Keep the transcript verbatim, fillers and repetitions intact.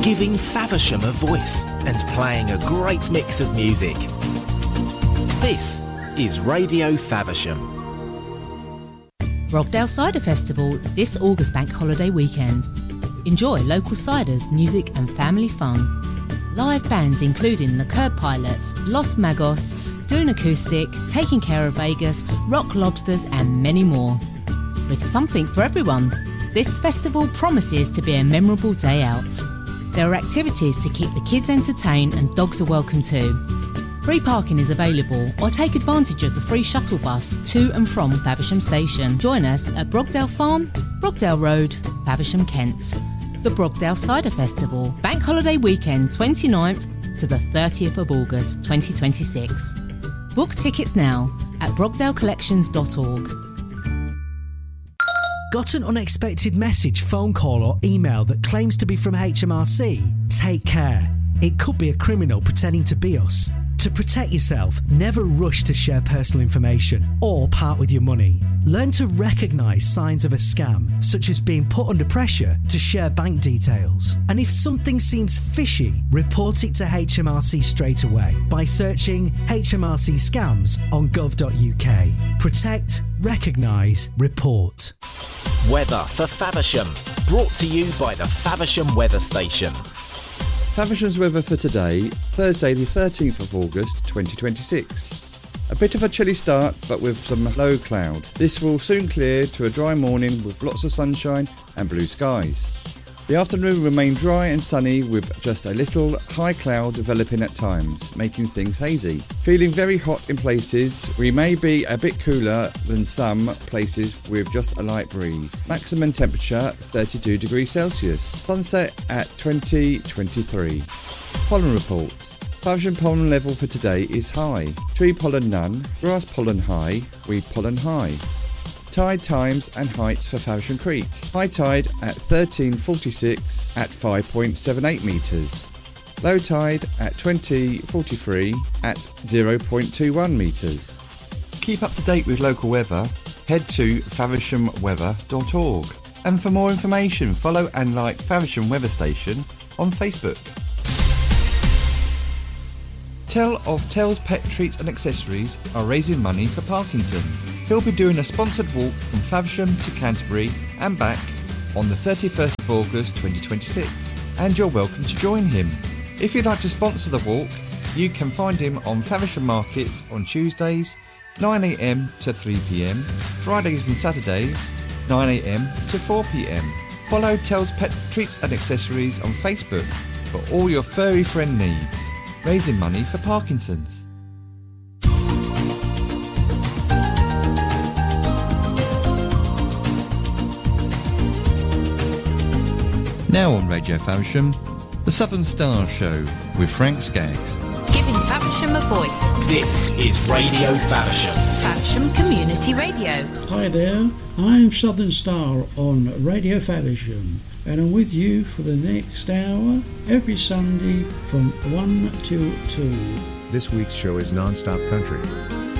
giving Faversham a voice and playing a great mix of music. This is Radio Faversham. Brogdale Cider Festival this August bank holiday weekend. Enjoy local ciders, music and family fun. Live bands including the Curb Pilots, Los Magos, Dune Acoustic, Taking Care of Vegas, Rock Lobsters and many more. With something for everyone, this festival promises to be a memorable day out. There are activities to keep the kids entertained and dogs are welcome too. Free parking is available, or take advantage of the free shuttle bus to and from Faversham Station. Join us at Brogdale Farm, Brogdale Road, Faversham, Kent. The Brogdale Cider Festival, bank holiday weekend twenty-ninth to the thirtieth of August twenty twenty-six. Book tickets now at brogdale collections dot org. Got an unexpected message, phone call or email that claims to be from H M R C? Take care. It could be a criminal pretending to be us. To protect yourself, never rush to share personal information or part with your money. Learn to recognise signs of a scam, such as being put under pressure to share bank details. And if something seems fishy, report it to H M R C straight away by searching H M R C scams on gov dot U K. Protect, recognise, report. Weather for Faversham, brought to you by the Faversham Weather Station. Faversham's weather for today, Thursday the thirteenth of August twenty twenty-six. A bit of a chilly start, but with some low cloud. This will soon clear to a dry morning with lots of sunshine and blue skies. The afternoon will remain dry and sunny with just a little high cloud developing at times, making things hazy. Feeling very hot in places, we may be a bit cooler than some places with just a light breeze. Maximum temperature thirty-two degrees Celsius. Sunset at twenty twenty-three. Pollen report. Faversham pollen level for today is high. Tree pollen none, grass pollen high, weed pollen high. Tide times and heights for Faversham Creek. High tide at thirteen forty-six at five point seven eight metres. Low tide at twenty forty-three at zero point two one metres. Keep up to date with local weather. Head to faversham weather dot org. And for more information, follow and like Faversham Weather Station on Facebook. Tell of Tell's Pet Treats and Accessories are raising money for Parkinson's. He'll be doing a sponsored walk from Faversham to Canterbury and back on the thirty-first of August twenty twenty-six, and you're welcome to join him. If you'd like to sponsor the walk, you can find him on Faversham Markets on Tuesdays nine a m to three p m, Fridays and Saturdays nine a m to four p m. Follow Tell's Pet Treats and Accessories on Facebook for all your furry friend needs. Raising money for Parkinson's. Now on Radio Faversham, the Southern Star Show with Frank Skaggs. Giving Faversham a voice. This is Radio Faversham. Faversham Community Radio. Hi there, I'm Southern Star on Radio Faversham, and I'm with you for the next hour, every Sunday from one till two. This week's show is Non-Stop Country.